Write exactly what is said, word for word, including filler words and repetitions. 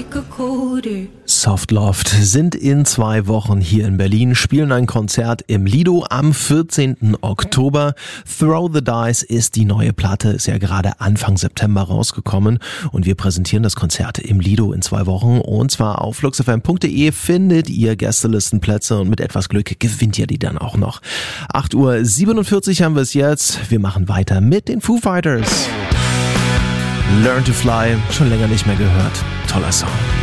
take a colder. Softloft sind in zwei Wochen hier in Berlin, spielen ein Konzert im Lido am vierzehnten Oktober. Throw the Dice ist die neue Platte, ist ja gerade Anfang September rausgekommen und wir präsentieren das Konzert im Lido in zwei Wochen und zwar auf fluxfm punkt de findet ihr Gästelistenplätze und mit etwas Glück gewinnt ihr die dann auch noch. acht Uhr siebenundvierzig haben wir es jetzt, wir machen weiter mit den Foo Fighters. Learn to Fly, schon länger nicht mehr gehört, toller Song.